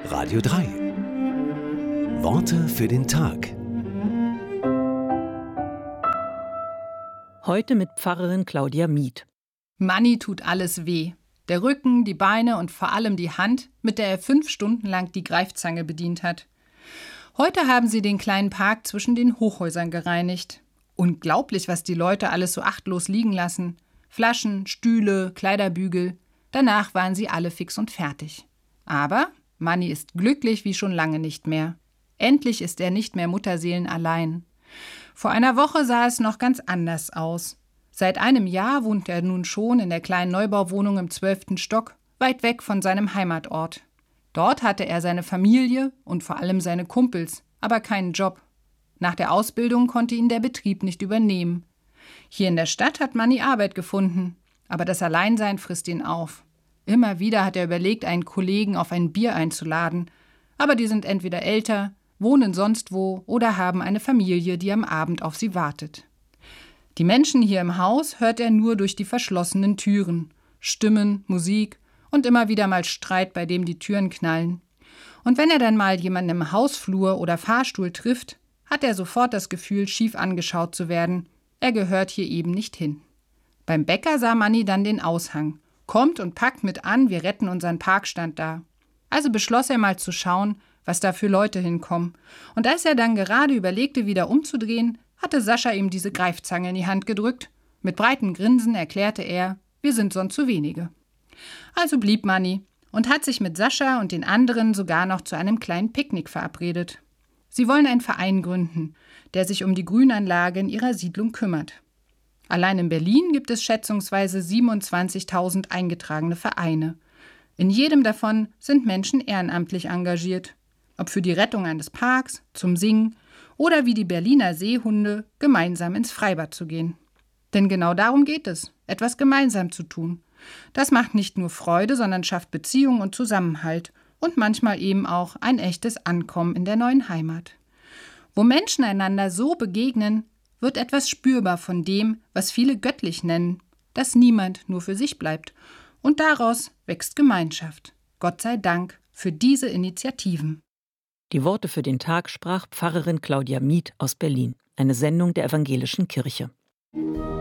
Radio 3. Worte für den Tag. Heute mit Pfarrerin Claudia Mieth. Manni tut alles weh. Der Rücken, die Beine und vor allem die Hand, mit der er 5 Stunden lang die Greifzange bedient hat. Heute haben sie den kleinen Park zwischen den Hochhäusern gereinigt. Unglaublich, was die Leute alles so achtlos liegen lassen. Flaschen, Stühle, Kleiderbügel. Danach waren sie alle fix und fertig. Aber Manni ist glücklich wie schon lange nicht mehr. Endlich ist er nicht mehr mutterseelenallein. Vor einer Woche sah es noch ganz anders aus. Seit einem Jahr wohnt er nun schon in der kleinen Neubauwohnung im 12. Stock, weit weg von seinem Heimatort. Dort hatte er seine Familie und vor allem seine Kumpels, aber keinen Job. Nach der Ausbildung konnte ihn der Betrieb nicht übernehmen. Hier in der Stadt hat Manni Arbeit gefunden, aber das Alleinsein frisst ihn auf. Immer wieder hat er überlegt, einen Kollegen auf ein Bier einzuladen, aber die sind entweder älter, wohnen sonst wo oder haben eine Familie, die am Abend auf sie wartet. Die Menschen hier im Haus hört er nur durch die verschlossenen Türen. Stimmen, Musik und immer wieder mal Streit, bei dem die Türen knallen. Und wenn er dann mal jemanden im Hausflur oder Fahrstuhl trifft, hat er sofort das Gefühl, schief angeschaut zu werden. Er gehört hier eben nicht hin. Beim Bäcker sah Manni dann den Aushang. Kommt und packt mit an, wir retten unseren Parkstand da. Also beschloss er mal zu schauen, was da für Leute hinkommen. Und als er dann gerade überlegte, wieder umzudrehen, hatte Sascha ihm diese Greifzange in die Hand gedrückt. Mit breitem Grinsen erklärte er, wir sind sonst zu wenige. Also blieb Manni und hat sich mit Sascha und den anderen sogar noch zu einem kleinen Picknick verabredet. Sie wollen einen Verein gründen, der sich um die Grünanlage in ihrer Siedlung kümmert. Allein in Berlin gibt es schätzungsweise 27.000 eingetragene Vereine. In jedem davon sind Menschen ehrenamtlich engagiert. Ob für die Rettung eines Parks, zum Singen oder wie die Berliner Seehunde gemeinsam ins Freibad zu gehen. Denn genau darum geht es, etwas gemeinsam zu tun. Das macht nicht nur Freude, sondern schafft Beziehung und Zusammenhalt und manchmal eben auch ein echtes Ankommen in der neuen Heimat. Wo Menschen einander so begegnen, wird etwas spürbar von dem, was viele göttlich nennen, dass niemand nur für sich bleibt. Und daraus wächst Gemeinschaft. Gott sei Dank für diese Initiativen. Die Worte für den Tag sprach Pfarrerin Claudia Mieth aus Berlin, eine Sendung der Evangelischen Kirche.